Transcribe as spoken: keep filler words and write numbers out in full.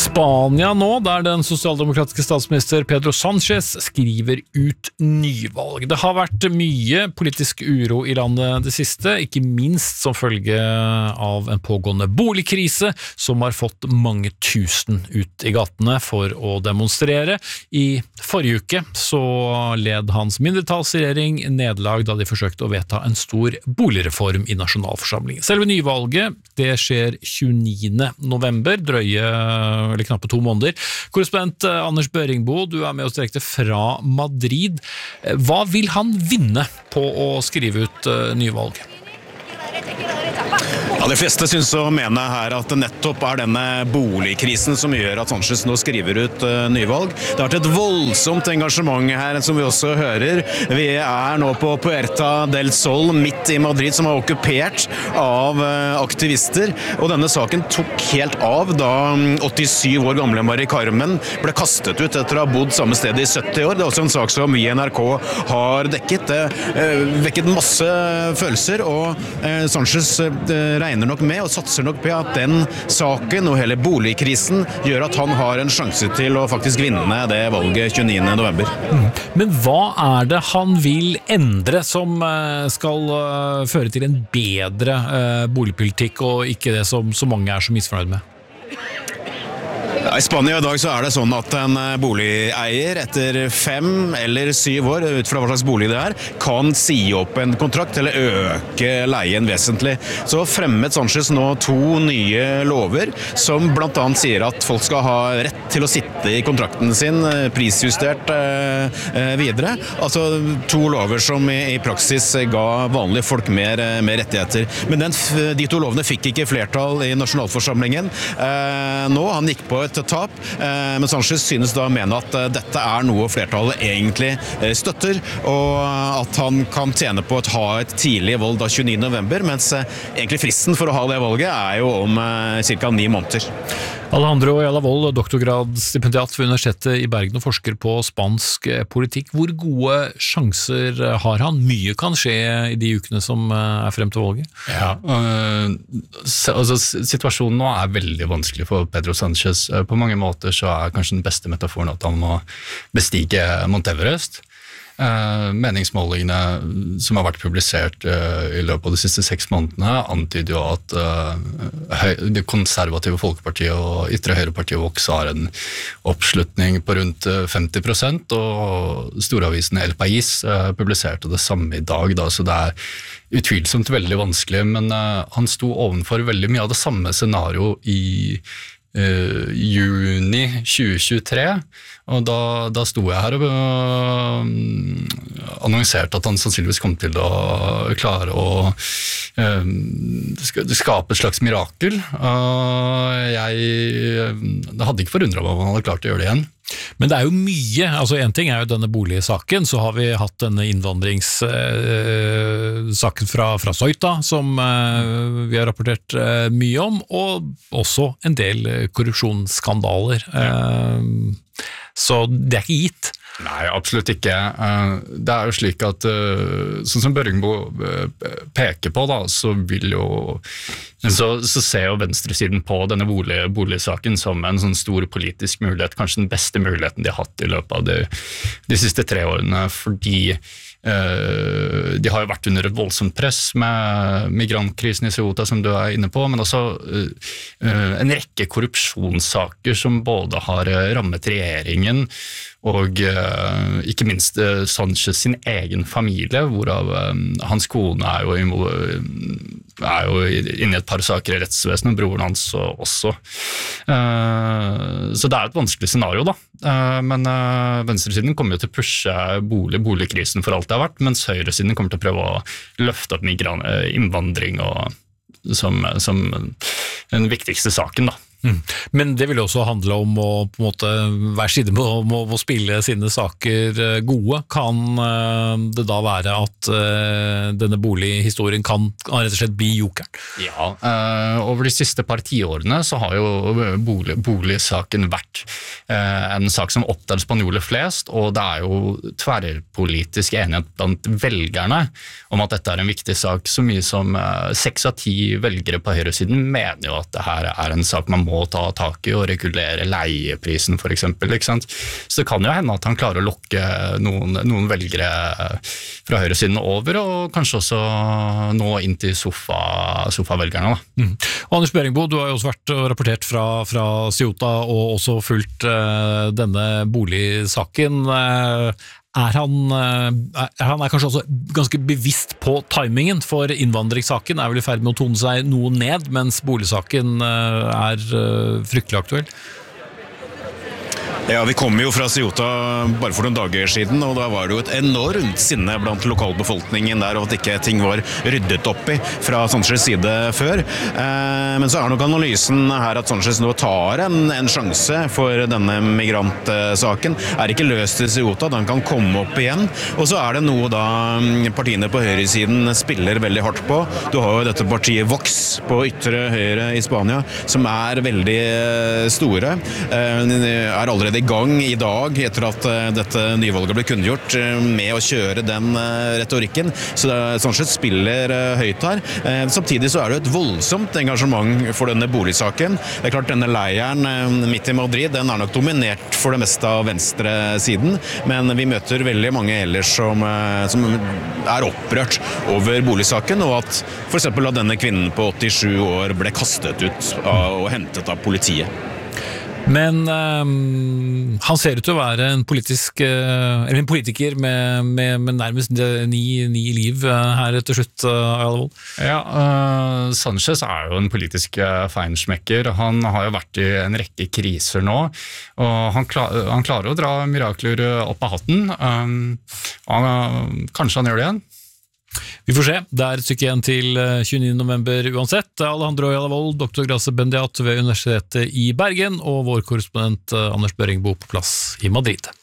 Spania nå, der den sosialdemokratiske statsminister Pedro Sánchez skriver ut nyvalg. Det har vært mye politisk uro i landet det siste, ikke minst som følge av en pågående boligkrise som har fått mange tusen ut i gatene for å demonstrere. I forrige uke så led hans mindretallsregjering nederlag da de forsøkte å vedta en stor boligreform i nasjonalforsamlingen. Selve nyvalget, det skjer tjueniende november, drøye eller knappe to måneder. Korrespondent Anders Børingbo, du er med oss direkte fra Madrid. Hva vil han vinne på å skrive ut nyvalg? Ja, de fleste synes å mene her at det nettopp er denne boligkrisen som gjør at Sánchez nå skriver ut uh, nyvalg. Det har vært et voldsomt engasjement her, som vi også hører. Vi er nå på Puerta del Sol, midt i Madrid, som er okkupert av uh, aktivister. Og denne saken tok helt av da åttisyv år gamle Mari Carmen ble kastet ut etter å ha bodd samme sted i sytti år. Det er også en sak som vi i N R K har dekket. Det uh, vekket masse følelser, og uh, Sánchez uh, regner nok med og satser nok på at den saken og hele boligkrisen gjør at han har en sjanse til å faktisk vinne det valget tjueniende november. Mm. Men hva er det han vil endre som skal føre til en bedre boligpolitikk og ikke det som så mange er så misfornøyd med? I Spania i dag så er det sånn at en boligeier etter fem eller syv år, ut fra hva slags bolig det er, kan si opp en kontrakt eller øke leien vesentlig. Så fremmet Sánchez nå to nye lover som blant annet sier at folk skal ha rett til å sitte i kontrakten sin, prisjustert eh, videre. Altså to lover som i, i praksis ga vanlige folk mer, mer rettigheter. Men den, de to lovene fikk ikke flertall i nasjonalforsamlingen. Eh, nå, han gikk på et tap, men Sánchez synes da mene at dette er noe flertallet egentlig støtter, og at han kan tjene på å ha et tidlig valg da tjueniende november, mens egentlig fristen for å ha det valget er jo om cirka ni måneder. Alejandro Yalavol, doktorgradsstipendiat ved Universitetet i Bergen og forsker på spansk politikk. Hvor gode sjanser har han? Mye kan skje i de ukene som er frem til valget. Ja, øh, altså, situasjonen nå er veldig vanskelig for Pedro Sánchez. På mange måter så er kanskje den beste metaforen at han må bestige Mount Everest. Uh, meningsmålingene som har vært publisert uh, i løpet av de siste seks månedene antyder jo at uh, det konservative folkepartiet og ytre høyrepartiet Vox har en oppslutning på rundt femti prosent, og storavisen El País uh, publiserte det samme i dag, da, så det er utvilsomt veldig vanskelig, men uh, han sto ovenfor veldig mye av det samme scenario i Uh, juni tjue tjuetre, og da, da sto jeg her og uh, annonserte at han sannsynligvis kom til å klare å uh, skape et slags mirakel. Uh, jeg det hadde ikke forundret meg om han hadde klart å gjøre det igjen. Men det er jo mye, altså en ting er jo denne boligsaken, så har vi hatt denne innvandringssaken fra, fra Ceuta, som uh, vi har rapportert uh, mye om, og også en del korrupsjonsskandaler. Uh, så det er ikke gitt. Nei, absolutt ikke. Det er jo slik at, sånn som Børingbo peker på, da, så vil jo så, så ser jo venstresiden på denne bolig, boligsaken som en sånn stor politisk mulighet, kanskje den beste muligheten de har hatt i løpet av de, de siste tre årene, fordi Uh, de har jo vært under et voldsomt press med migrantkrisen i Ceuta som du er inne på, men også uh, uh, en rekke korrupsjonssaker som både har uh, rammet regjeringen og uh, ikke minst uh, Sánchez sin egen familie, hvorav uh, hans kone er jo, imo, er jo inne i et par saker i rettsvesenet, og broren hans også. Uh, så det er et vanskelig scenario da, uh, men uh, venstresiden kommer jo til å pushe bolig, boligkrisen for alt det har vært, mens høyresiden kommer til å prøve å løfte opp migrant, innvandring og, som, som den viktigste saken da. Mm. Men det vil også handle om å på en måte hver side må, må, må spille sine saker gode. Kan uh, det da være at uh, denne bolighistorien kan, kan rett og slett bli jokeren? Ja, uh, over de siste par tiårene så har jo bolig, boligsaken vært uh, en sak som opptar spanjoler flest, og det er jo tverrpolitisk enighet blant velgerne om at dette er en viktig sak. Så mye som uh, seks av ti velgere på høyresiden mener jo at det her er en sak man må må ta tak i og regulere leieprisen for eksempel, ikke sant? Så det kan jo hende at han klarer å lokke noen, noen velgere fra høyresiden over, og kanskje også nå inn til sofa, sofavelgerne. Da. Mm. Og Anders Bering-Boe, du har jo også vært og rapportert fra, fra Ceuta og også fulgt uh, denne boligsaken. Uh, Er han, er han er kanskje også ganske bevisst på timingen, for innvandringssaken er vel i ferd med å tone seg noe ned, mens boligsaken er fryktelig aktuell? Ja, vi kom jo fra Ceuta bare for noen dager siden, og da var det jo et enormt sinne blant lokalbefolkningen der, og at ikke ting var ryddet opp i fra Sanchez side før. Eh, men så er nok analysen her at Sanchez nå tar en, en sjanse for denne migrantsaken. Er ikke løst i Ceuta, den kan komme opp igjen. Og så er det noe da partiene på høyresiden spiller veldig hardt på. Du har jo dette partiet Vox på ytre høyre i Spania, som er veldig store. Eh, er allerede i gang i dag etter at dette nyvalget ble kunngjort med å kjøre den retorikken. Så Sanchez spiller høyt her. Samtidig så er det et voldsomt engasjement for denne boligsaken. Det er klart denne leiren midt i Madrid, den er nok dominert for det meste av venstresiden, men vi møter veldig mange ellers som, som er opprørt over boligsaken, og at for eksempel at denne kvinnen på åttisju år ble kastet ut av, og hentet av politiet. Men um, han ser ut til å være en, politisk, uh, eller en politiker med, med, med nærmest ni, ni liv uh, her til slutt, uh, Ayala. Ja, uh, Sanchez er jo en politisk uh, feinschmecker. Han har jo vært i en rekke kriser nå, og han, klar, han klarer å dra mirakler opp av hatten. Um, og, uh, kanskje han gjør det igjen? Vi får se. Det er et stykke igjen til tjueni november uansett. Alejandro Ayala, doktor Grace Bendiat ved Universitetet i Bergen, og vår korrespondent Anders Bering-Boe på plass i Madrid.